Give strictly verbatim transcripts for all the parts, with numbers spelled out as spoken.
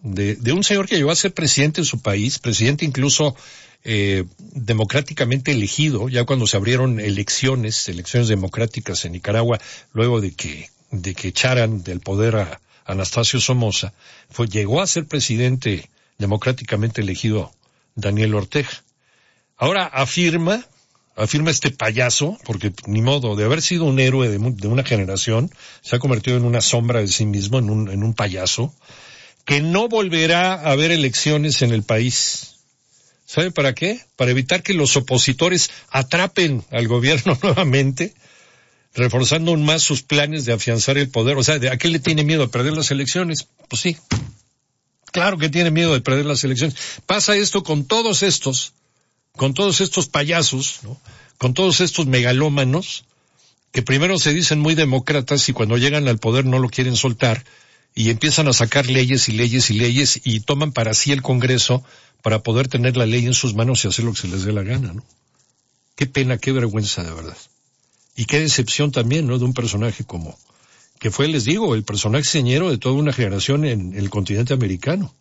de, de un señor que llegó a ser presidente en su país, presidente incluso eh, democráticamente elegido, ya cuando se abrieron elecciones, elecciones democráticas en Nicaragua, luego de que, de que echaran del poder a Anastasio Somoza, fue, llegó a ser presidente democráticamente elegido Daniel Ortega. Ahora afirma, afirma este payaso, porque ni modo, de haber sido un héroe de, de una generación, se ha convertido en una sombra de sí mismo, en un, en un payaso, que no volverá a haber elecciones en el país. ¿Sabe para qué? Para evitar que los opositores atrapen al gobierno nuevamente, reforzando aún más sus planes de afianzar el poder. O sea, ¿a qué le tiene miedo? ¿A perder las elecciones? Pues sí. Claro que tiene miedo de perder las elecciones. Pasa esto con todos estos, con todos estos payasos, ¿no? Con todos estos megalómanos, que primero se dicen muy demócratas y cuando llegan al poder no lo quieren soltar, y empiezan a sacar leyes y leyes y leyes y toman para sí el Congreso para poder tener la ley en sus manos y hacer lo que se les dé la gana, ¿no? Qué pena, qué vergüenza, de verdad. Y qué decepción también, ¿no? De un personaje como, que fue, les digo, el personaje señero de toda una generación en el continente americano.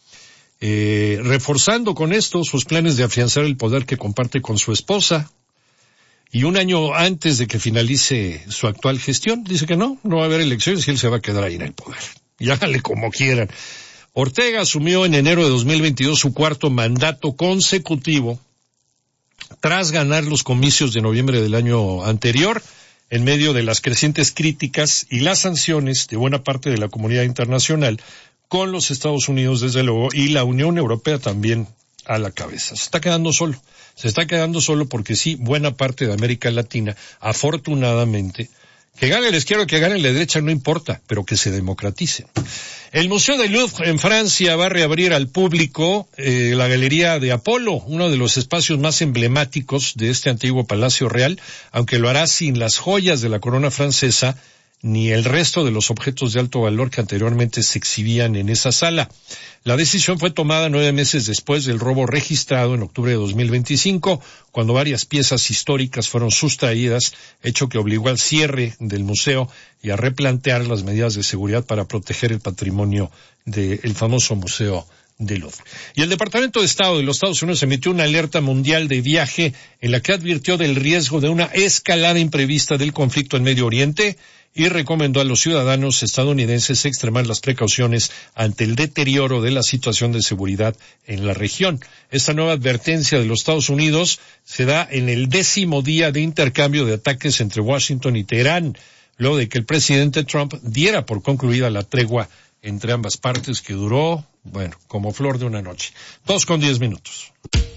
Eh, reforzando con esto sus planes de afianzar el poder que comparte con su esposa. Y un año antes de que finalice su actual gestión, dice que no, no va a haber elecciones y él se va a quedar ahí en el poder. Y háganle como quieran. Ortega asumió en enero de dos mil veintidós su cuarto mandato consecutivo tras ganar los comicios de noviembre del año anterior, en medio de las crecientes críticas y las sanciones de buena parte de la comunidad internacional, con los Estados Unidos desde luego y la Unión Europea también a la cabeza. Se está quedando solo. Se está quedando solo porque sí, buena parte de América Latina, afortunadamente, que gane la izquierda o que gane la derecha no importa, pero que se democraticen. El Museo del Louvre en Francia va a reabrir al público eh, la Galería de Apolo, uno de los espacios más emblemáticos de este antiguo Palacio Real, aunque lo hará sin las joyas de la corona francesa ni el resto de los objetos de alto valor que anteriormente se exhibían en esa sala. La decisión fue tomada nueve meses después del robo registrado en octubre de dos mil veinticinco, cuando varias piezas históricas fueron sustraídas, hecho que obligó al cierre del museo y a replantear las medidas de seguridad para proteger el patrimonio del famoso Museo del Louvre. Y el Departamento de Estado de los Estados Unidos emitió una alerta mundial de viaje en la que advirtió del riesgo de una escalada imprevista del conflicto en Medio Oriente y recomendó a los ciudadanos estadounidenses extremar las precauciones ante el deterioro de la situación de seguridad en la región. Esta nueva advertencia de los Estados Unidos se da en el décimo día de intercambio de ataques entre Washington y Teherán, luego de que el presidente Trump diera por concluida la tregua entre ambas partes que duró, bueno, como flor de una noche. Dos con diez minutos.